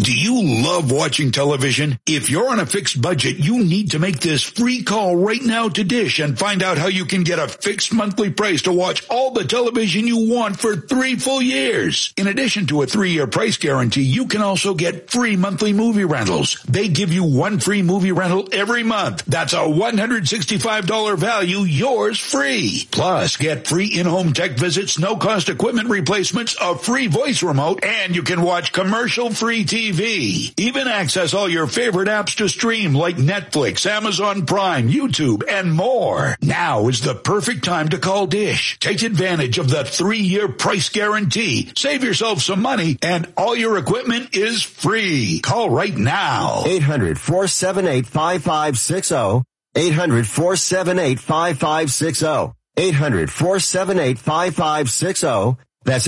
Do you love watching television? If you're on a fixed budget, you need to make this free call right now to Dish and find out how you can get a fixed monthly price to watch all the television you want for 3 full years. In addition to a 3-year price guarantee, you can also get free monthly movie rentals. They give you 1 free movie rental every month. That's a $165 value, yours free. Plus, get free in-home tech visits, no-cost equipment replacements, a free voice remote, and you can watch commercial-free TV. Even access all your favorite apps to stream like Netflix, Amazon Prime, YouTube, and more. Now is the perfect time to call Dish. Take advantage of the 3-year price guarantee. Save yourself some money, and all your equipment is free. Call right now. 800-478-5560. 800-478-5560. 800-478-5560. That's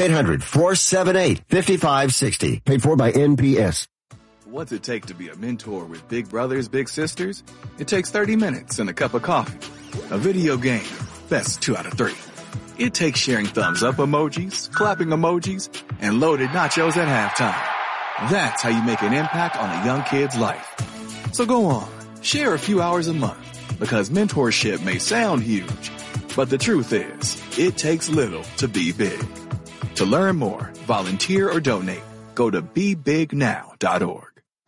800-478-5560. Paid for by NPS. What's it take to be a mentor with big brothers, big sisters? It takes 30 minutes and a cup of coffee. A video game, best 2 out of 3. It takes sharing thumbs up emojis, clapping emojis, and loaded nachos at halftime. That's how you make an impact on a young kid's life. So go on, share a few hours a month, because mentorship may sound huge, but the truth is, it takes little to be big. To learn more, volunteer, or donate, go to BeBigNow.org.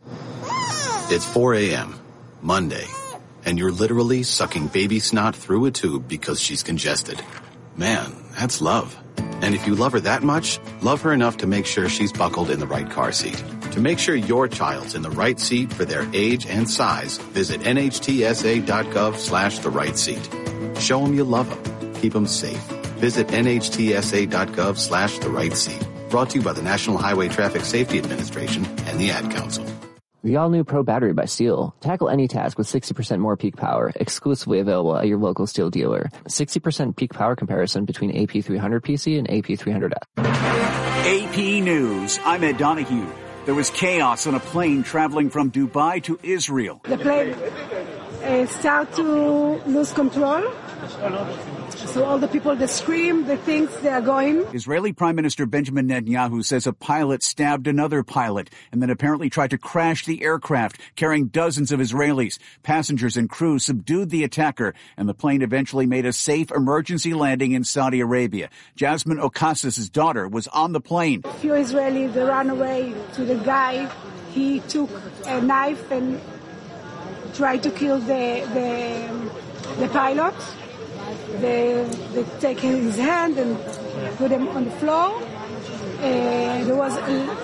It's 4 a.m., Monday, and you're literally sucking baby snot through a tube because she's congested. Man, that's love. And if you love her that much, love her enough to make sure she's buckled in the right car seat. To make sure your child's in the right seat for their age and size, visit nhtsa.gov/the right seat. Show them you love them. Keep them safe. Visit nhtsa.gov/the right seat. Brought to you by the National Highway Traffic Safety Administration and the Ad Council. The all-new Pro Battery by STIHL. Tackle any task with 60% more peak power. Exclusively available at your local STIHL dealer. 60% peak power comparison between AP300 PC and AP300F. AP News. I'm Ed Donahue. There was chaos on a plane traveling from Dubai to Israel. The plane started to lose control. So all the people that scream, they think they are going. Israeli Prime Minister Benjamin Netanyahu says a pilot stabbed another pilot and then apparently tried to crash the aircraft carrying dozens of Israelis. Passengers and crew subdued the attacker, and the plane eventually made a safe emergency landing in Saudi Arabia. Jasmine Ocasas' daughter was on the plane. A few Israelis, they ran away to the guy. He took a knife and tried to kill the pilot. They take his hand and put him on the floor. There was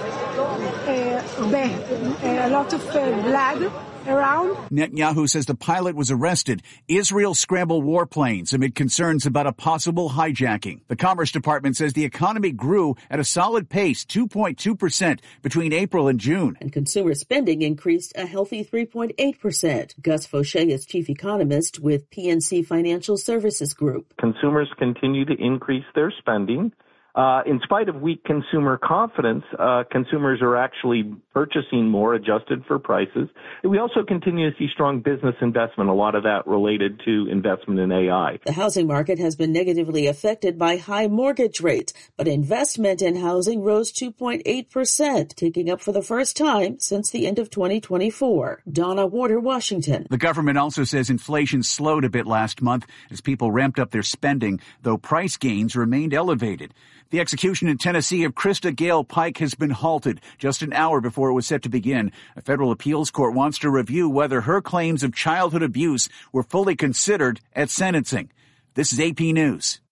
a lot of blood around. Netanyahu says the pilot was arrested. Israel scrambled warplanes amid concerns about a possible hijacking. The Commerce Department says the economy grew at a solid pace, 2.2% between April and June. And consumer spending increased a healthy 3.8%. Gus Fauché is chief economist with PNC Financial Services Group. Consumers continue to increase their spending. In spite of weak consumer confidence, consumers are actually purchasing more adjusted for prices. And we also continue to see strong business investment, a lot of that related to investment in AI. The housing market has been negatively affected by high mortgage rates, but investment in housing rose 2.8%, ticking up for the first time since the end of 2024. Donna Warder, Washington. The government also says inflation slowed a bit last month as people ramped up their spending, though price gains remained elevated. The execution in Tennessee of Krista Gale Pike has been halted just an hour before it was set to begin. A federal appeals court wants to review whether her claims of childhood abuse were fully considered at sentencing. This is AP News.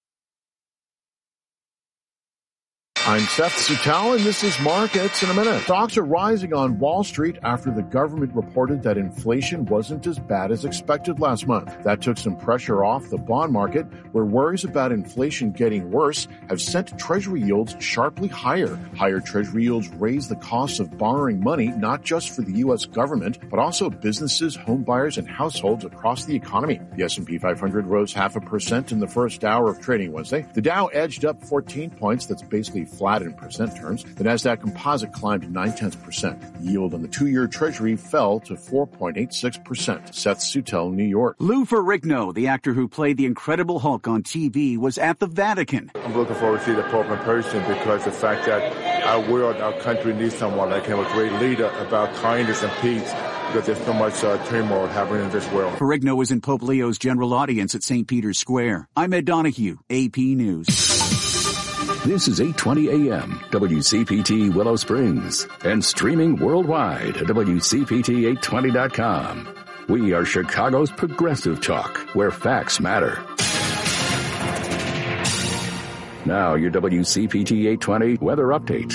I'm Seth Sutell, and this is Markets in a Minute. Stocks are rising on Wall Street after the government reported that inflation wasn't as bad as expected last month. That took some pressure off the bond market, where worries about inflation getting worse have sent Treasury yields sharply higher. Higher Treasury yields raise the cost of borrowing money, not just for the U.S. government, but also businesses, home buyers, and households across the economy. The S&P 500 rose 0.5% in the first hour of trading Wednesday. The Dow edged up 14 points. That's basically flat in percent terms. The Nasdaq Composite climbed 0.9%. The yield on the 2-year Treasury fell to 4.86%. Seth Sutell, New York. Lou Ferrigno, the actor who played the Incredible Hulk on TV, was at the Vatican. I'm looking forward to the Pope in person because the fact that our world, our country needs someone like him, a great leader about kindness and peace, because there's so much turmoil happening in this world. Ferrigno was in Pope Leo's general audience at St. Peter's Square. I'm Ed Donahue, AP News. This is 820 AM, WCPT Willow Springs, and streaming worldwide at WCPT820.com. We are Chicago's progressive talk, where facts matter. Now, your WCPT 820 weather update.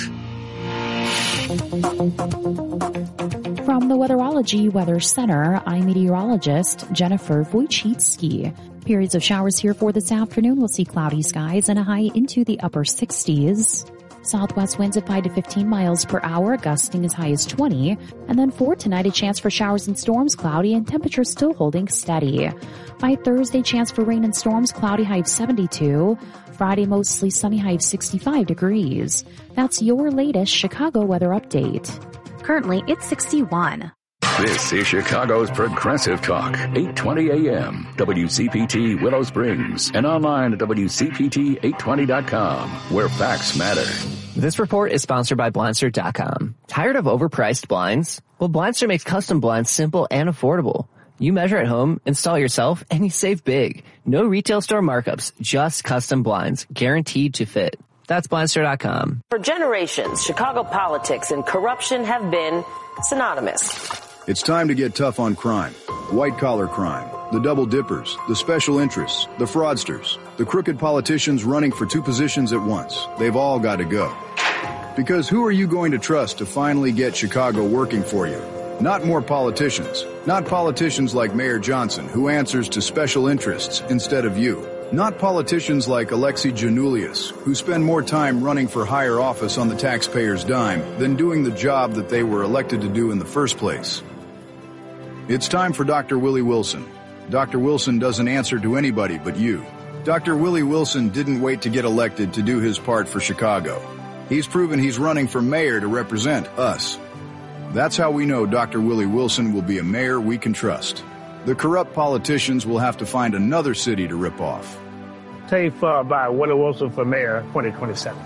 From the Weatherology Weather Center, I'm meteorologist Jennifer Wojcicki. Periods of showers here for this afternoon. We'll see cloudy skies and a high into the upper 60s. Southwest winds at 5 to 15 miles per hour, gusting as high as 20. And then for tonight, a chance for showers and storms, cloudy, and temperatures still holding steady. By Thursday, chance for rain and storms, cloudy, high of 72. Friday, mostly sunny, high of 65 degrees. That's your latest Chicago weather update. Currently, it's 61. This is Chicago's Progressive Talk, 820 AM, WCPT Willow Springs, and online at WCPT820.com, where facts matter. This report is sponsored by Blindster.com. Tired of overpriced blinds? Well, Blindster makes custom blinds simple and affordable. You measure at home, install yourself, and you save big. No retail store markups, just custom blinds, guaranteed to fit. That's Blindster.com. For generations, Chicago politics and corruption have been synonymous. It's time to get tough on crime. White-collar crime, the double dippers, the special interests, the fraudsters, the crooked politicians running for two positions at once. They've all got to go. Because who are you going to trust to finally get Chicago working for you? Not more politicians. Not politicians like Mayor Johnson, who answers to special interests instead of you. Not politicians like Alexei Janulius, who spend more time running for higher office on the taxpayer's dime than doing the job that they were elected to do in the first place. It's time for Dr. Willie Wilson. Dr. Wilson doesn't answer to anybody but you. Dr. Willie Wilson didn't wait to get elected to do his part for Chicago. He's proven he's running for mayor to represent us. That's how we know Dr. Willie Wilson will be a mayor we can trust. The corrupt politicians will have to find another city to rip off. Tape by Willie Wilson for mayor 2027.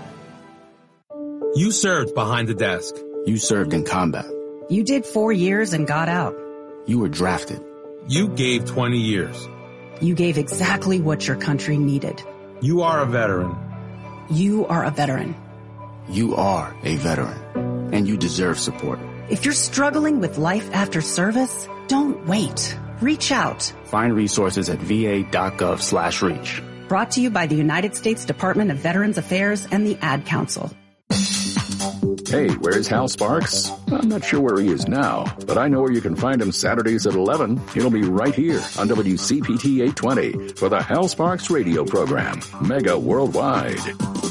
You served behind the desk. You served in combat. You did 4 years and got out. You were drafted. You gave 20 years. You gave exactly what your country needed. You are a veteran. You are a veteran. You are a veteran, and you deserve support. If you're struggling with life after service, don't wait. Reach out. Find resources at va.gov/reach. Brought to you by the United States Department of Veterans Affairs and the Ad Council. Hey, where's Hal Sparks? I'm not sure where he is now, but I know where you can find him Saturdays at 11. He'll be right here on WCPT 820 for the Hal Sparks radio program, Mega Worldwide.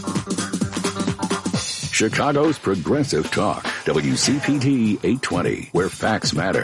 Chicago's Progressive Talk, WCPT 820, where facts matter.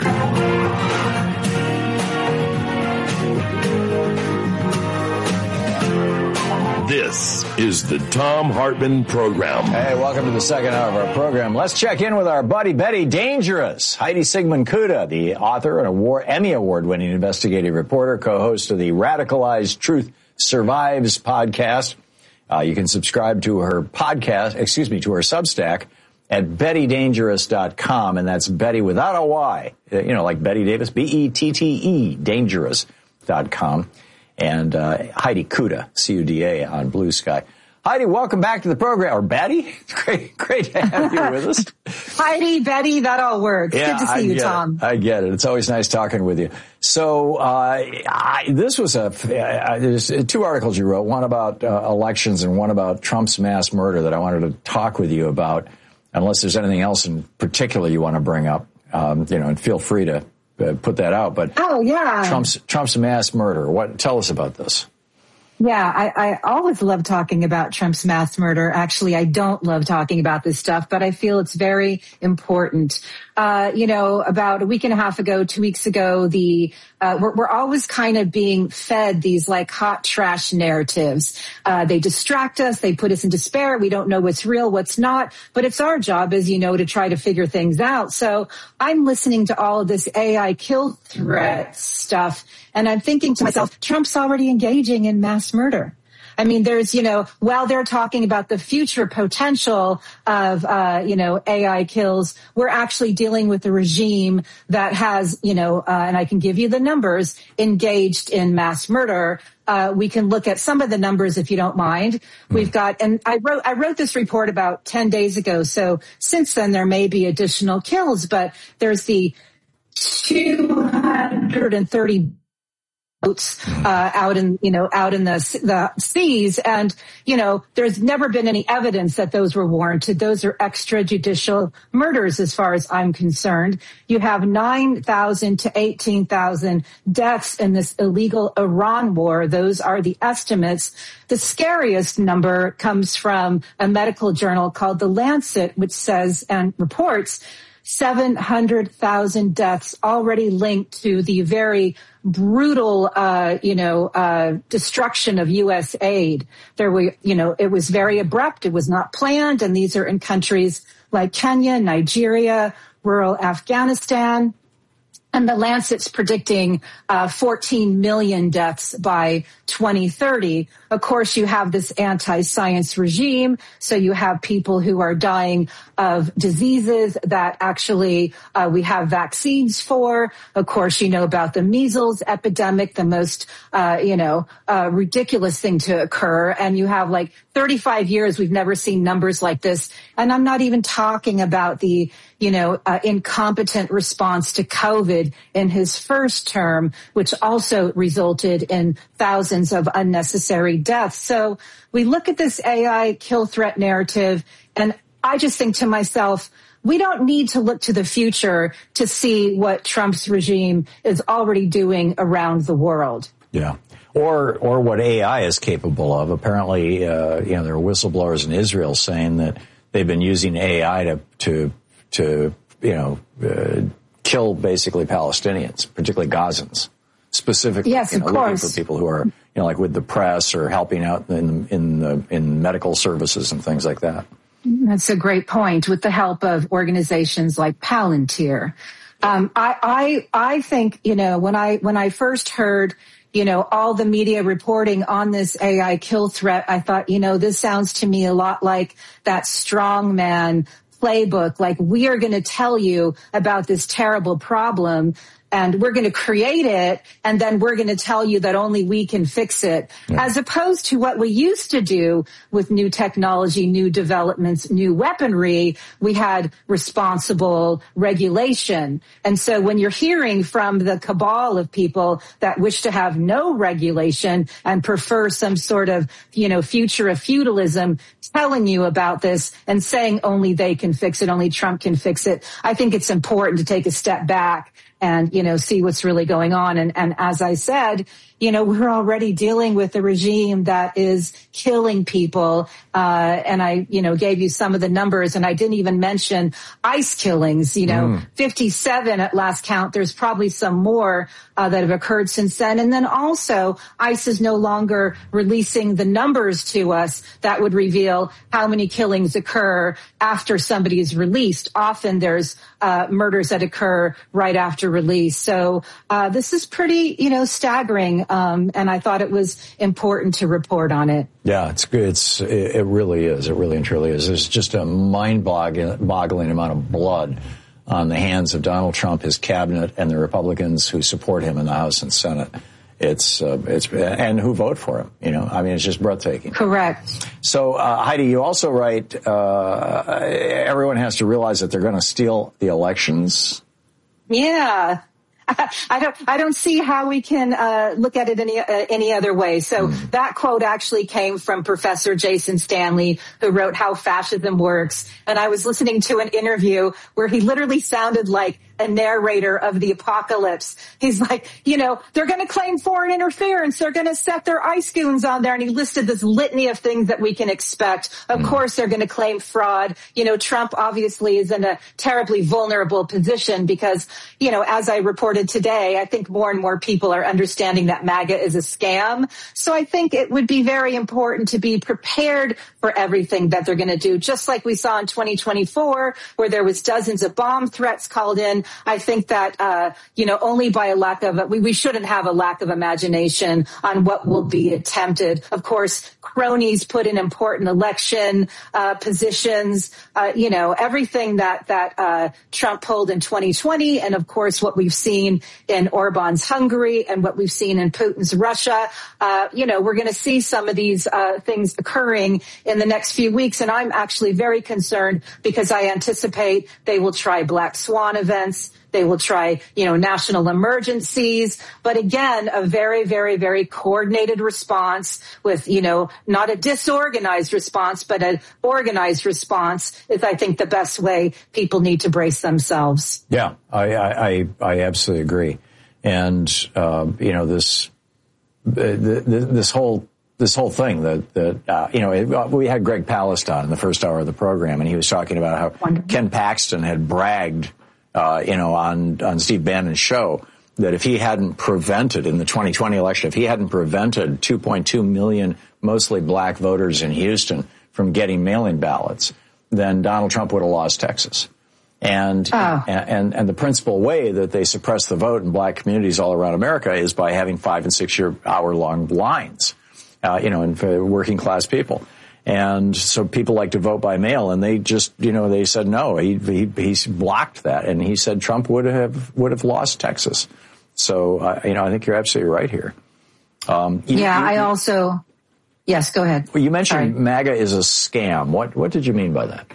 This is the Thom Hartmann Program. Hey, welcome to the second hour of our program. Let's check in with our buddy Betty Dangerous. Heidi Sigmund Kuda, the author and Emmy Award-winning investigative reporter, co-host of the Radicalized Truth Survives podcast. You can subscribe to her podcast, to her Substack at BettyDangerous.com, and that's Betty without a Y, like Betty Davis, BETTE, dangerous.com. And Heidi Kuda, Cuda on Blue Sky. Heidi, welcome back to the program. Or Betty, great to have you with us. Heidi, Betty, that all works. Yeah, good to see you, Tom. I get it. It's always nice talking with you. So this was there's two articles you wrote, one about elections and one about Trump's mass murder that I wanted to talk with you about, unless there's anything else in particular you want to bring up, and feel free to put that out. But Trump's mass murder. Tell us about this. Yeah, I always love talking about Trump's mass murder. Actually, I don't love talking about this stuff, but I feel it's very important. About a week and a half ago, 2 weeks ago, we're always kind of being fed these like hot trash narratives. They distract us. They put us in despair. We don't know what's real, what's not. But it's our job, as you know, to try to figure things out. So I'm listening to all of this AI kill threat stuff, and I'm thinking to myself, Trump's already engaging in mass murder. I mean, there's, while they're talking about the future potential of, AI kills, we're actually dealing with a regime that has, and I can give you the numbers, engaged in mass murder. We can look at some of the numbers if you don't mind. We've got, and I wrote this report about 10 days ago. So since then there may be additional kills, but there's the 230 boats out in the seas, and there's never been any evidence that those were warranted. Those are extrajudicial murders as far as I'm concerned. You have 9,000 to 18,000 deaths in this illegal Iran war. Those are the estimates. The scariest number comes from a medical journal called The Lancet, which says and reports 700,000 deaths already linked to the very brutal, destruction of U.S. aid. There were, it was very abrupt. It was not planned. And these are in countries like Kenya, Nigeria, rural Afghanistan. And the Lancet's predicting 14 million deaths by 2030. Of course, you have this anti-science regime, so you have people who are dying of diseases that actually we have vaccines for. Of course, you know about the measles epidemic, the most ridiculous thing to occur. And you have 35 years, we've never seen numbers like this. And I'm not even talking about the incompetent response to COVID in his first term, which also resulted in thousands of unnecessary deaths. So we look at this AI kill threat narrative, and I just think to myself, we don't need to look to the future to see what Trump's regime is already doing around the world. Yeah. Or what AI is capable of. Apparently, there are whistleblowers in Israel saying that they've been using AI to kill basically Palestinians, particularly Gazans, specifically. Yes, of looking course. for people who are, with the press or helping out in medical services and things like that. That's a great point. With the help of organizations like Palantir, I think when I first heard all the media reporting on this AI kill threat, I thought, this sounds to me a lot like that strongman playbook. Like, we are going to tell you about this terrible problem, and we're going to create it, and then we're going to tell you that only we can fix it, as opposed to what we used to do with new technology, new developments, new weaponry. We had responsible regulation. And so when you're hearing from the cabal of people that wish to have no regulation and prefer some sort of, future of feudalism telling you about this and saying only they can fix it, only Trump can fix it, I think it's important to take a step back and, see what's really going on. And as I said, we're already dealing with a regime that is killing people. And I, gave you some of the numbers, and I didn't even mention ICE killings, 57 at last count. There's probably some more that have occurred since then. And then also ICE is no longer releasing the numbers to us that would reveal how many killings occur after somebody is released. Often there's murders that occur right after release. So this is pretty, staggering. And I thought it was important to report on it. Yeah, it's good. It really is. It really and truly is. There's just a mind-boggling amount of blood on the hands of Donald Trump, his cabinet, and the Republicans who support him in the House and Senate. It's and who vote for him. It's just breathtaking. Correct. So, Heidi, you also write, everyone has to realize that they're going to steal the elections. Yeah. I don't see how we can look at it any other way. So that quote actually came from Professor Jason Stanley, who wrote How Fascism Works. And I was listening to an interview where he literally sounded like a narrator of the apocalypse. He's like, they're going to claim foreign interference. They're going to set their ice goons on there. And he listed this litany of things that we can expect. Of course, they're going to claim fraud. Trump obviously is in a terribly vulnerable position because, as I reported today, I think more and more people are understanding that MAGA is a scam. So I think it would be very important to be prepared for everything that they're going to do, just like we saw in 2024, where there was dozens of bomb threats called in. again, I think that, only by a lack of, we shouldn't have a lack of imagination on what will be attempted. Of course, cronies put in important election positions, everything that Trump pulled in 2020, and of course what we've seen in Orban's Hungary and what we've seen in Putin's Russia. We're going to see some of these things occurring in the next few weeks, and I'm actually very concerned because I anticipate they will try black swan events. They will try, national emergencies. But again, a very, very, very coordinated response with, not a disorganized response, but an organized response is, I think, the best way people need to brace themselves. Yeah, I absolutely agree. And, this whole thing that we had Greg Palestine in the first hour of the program, and he was talking about how Ken Paxton had bragged on Steve Bannon's show, that if he hadn't prevented in the 2020 election, if he hadn't prevented 2.2 million mostly black voters in Houston from getting mail-in ballots, then Donald Trump would have lost Texas. And the principal way that they suppress the vote in black communities all around America is by having 5 and 6 hour long lines, and for working class people. And so people like to vote by mail, and they just, they said no. He blocked that, and he said Trump would have lost Texas. So I think you're absolutely right here. Yes, go ahead. Well, you mentioned MAGA is a scam. What did you mean by that?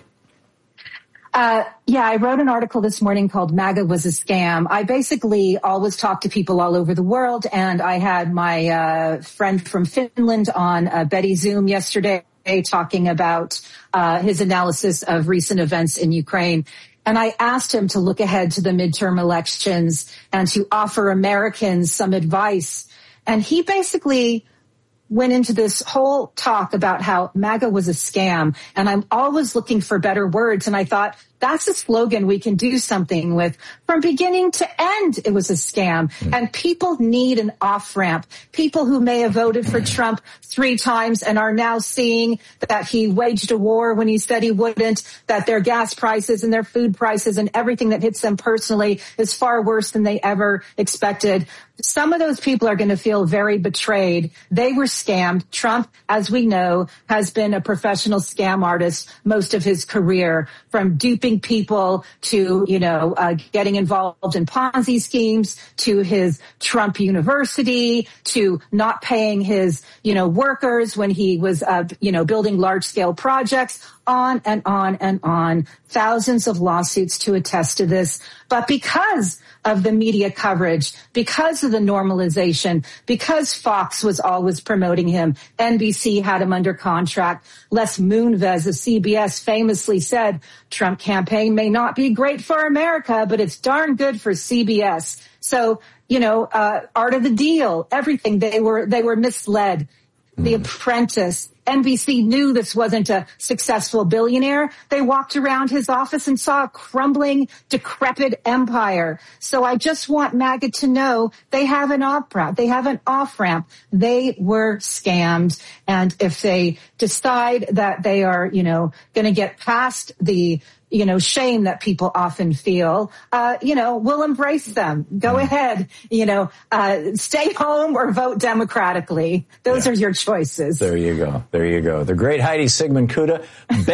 I wrote an article this morning called MAGA Was a Scam. I basically always talk to people all over the world, and I had my friend from Finland on Betty Zoom yesterday talking about his analysis of recent events in Ukraine. And I asked him to look ahead to the midterm elections and to offer Americans some advice. And he basically went into this whole talk about how MAGA was a scam. And I'm always looking for better words. And I thought, that's a slogan we can do something with. From beginning to end, it was a scam. And people need an off-ramp. People who may have voted for Trump 3 times and are now seeing that he waged a war when he said he wouldn't, that their gas prices and their food prices and everything that hits them personally is far worse than they ever expected. Some of those people are going to feel very betrayed. They were scammed. Trump, as we know, has been a professional scam artist most of his career, from duping people to, getting involved in Ponzi schemes, to his Trump University, to not paying his, workers when he was, building large scale projects, on and on and on. Thousands of lawsuits to attest to this. But because of the media coverage, because of the normalization, because Fox was always promoting him, NBC had him under contract. Les Moonves of CBS famously said, Trump campaign may not be great for America, but it's darn good for CBS. So, Art of the Deal, everything, they were misled. The Apprentice, NBC knew this wasn't a successful billionaire. They walked around his office and saw a crumbling, decrepit empire. So I just want MAGA to know they have an off-ramp. They have an off-ramp. They were scammed. And if they decide that they are, going to get past the shame that people often feel, we'll embrace them. Go ahead, stay home or vote democratically. Those are your choices. There you go. The great Heidi Sigmund Kuda.